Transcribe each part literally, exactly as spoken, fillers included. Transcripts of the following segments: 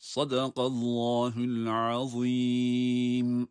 Sadakallahul azim.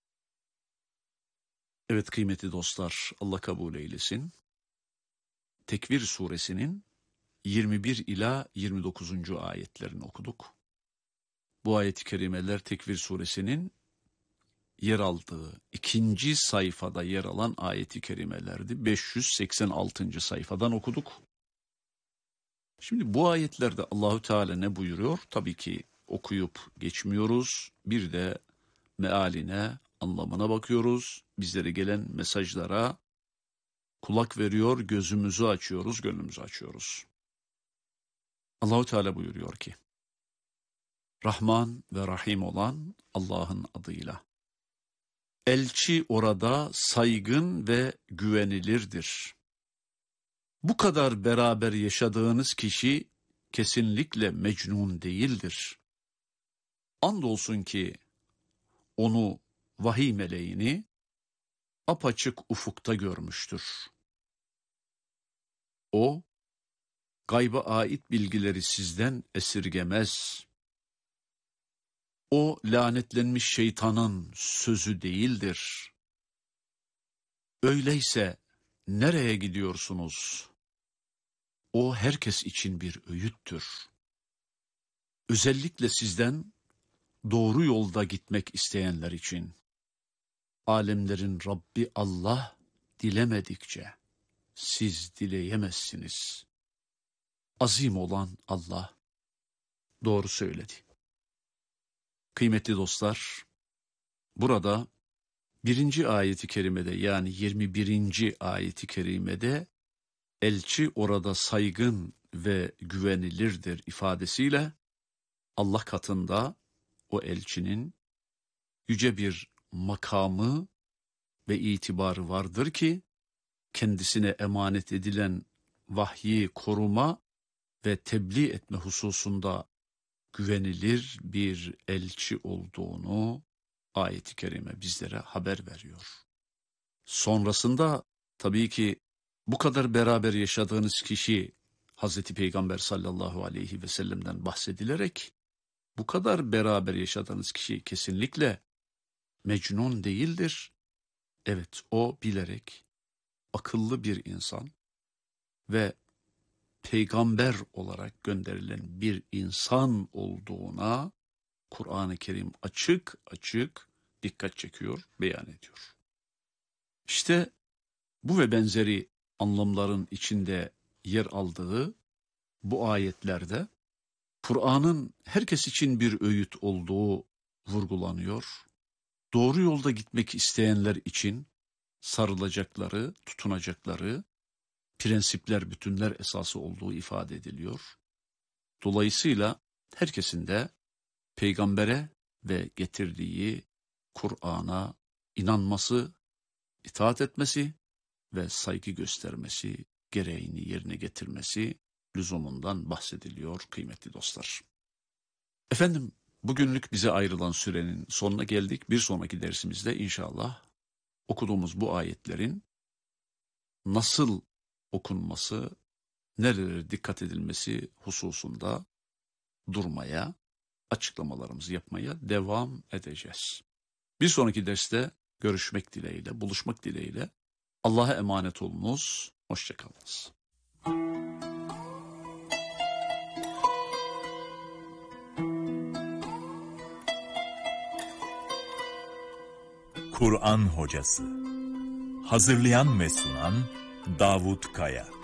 Evet kıymetli dostlar, Allah kabul eylesin. Tekvir suresinin yirmi bir ila yirmi dokuzuncu ayetlerini okuduk. Bu ayet-i kerimeler Tekvir suresinin yer aldığı ikinci sayfada yer alan ayet-i kerimelerdi. beş yüz seksen altıncı sayfadan okuduk. Şimdi bu ayetlerde Allahü Teala ne buyuruyor? Tabii ki okuyup geçmiyoruz. Bir de mealine, anlamına bakıyoruz. Bizlere gelen mesajlara kulak veriyor, gözümüzü açıyoruz, gönlümüzü açıyoruz. Allahü Teala buyuruyor ki, Rahman ve Rahim olan Allah'ın adıyla. Elçi orada saygın ve güvenilirdir. Bu kadar beraber yaşadığınız kişi kesinlikle mecnun değildir. Andolsun ki onu, vahiy meleğini apaçık ufukta görmüştür. O, gayba ait bilgileri sizden esirgemez. O, lanetlenmiş şeytanın sözü değildir. Öyleyse nereye gidiyorsunuz? O, herkes için bir öğüttür. Özellikle sizden doğru yolda gitmek isteyenler için. Alemlerin Rabbi Allah dilemedikçe siz dileyemezsiniz. Azim olan Allah doğru söyledi. Kıymetli dostlar, burada birinci ayeti kerimede yani yirmi birinci ayeti kerimede elçi orada saygın ve güvenilirdir ifadesiyle Allah katında o elçinin yüce bir makamı ve itibarı vardır ki kendisine emanet edilen vahyi koruma ve tebliğ etme hususunda güvenilir bir elçi olduğunu ayet-i kerime bizlere haber veriyor. Sonrasında tabii ki bu kadar beraber yaşadığınız kişi Hazreti Peygamber sallallahu aleyhi ve sellem'den bahsedilerek bu kadar beraber yaşadığınız kişi kesinlikle mecnun değildir. Evet, o bilerek akıllı bir insan ve peygamber olarak gönderilen bir insan olduğuna Kur'an-ı Kerim açık açık dikkat çekiyor, beyan ediyor. İşte bu ve benzeri anlamların içinde yer aldığı bu ayetlerde Kur'an'ın herkes için bir öğüt olduğu vurgulanıyor. Doğru yolda gitmek isteyenler için sarılacakları, tutunacakları prensipler, bütünler esası olduğu ifade ediliyor. Dolayısıyla herkesin de peygambere ve getirdiği Kur'an'a inanması, itaat etmesi ve saygı göstermesi, gereğini yerine getirmesi lüzumundan bahsediliyor kıymetli dostlar. Efendim, bugünlük bize ayrılan sürenin sonuna geldik. Bir sonraki dersimizde inşallah okuduğumuz bu ayetlerin nasıl okunması, nerelere dikkat edilmesi hususunda durmaya, açıklamalarımızı yapmaya devam edeceğiz. Bir sonraki derste görüşmek dileğiyle, buluşmak dileğiyle Allah'a emanet olunuz, hoşça kalınız. Kur'an Hocası. Hazırlayan ve sunan Davut Kaya.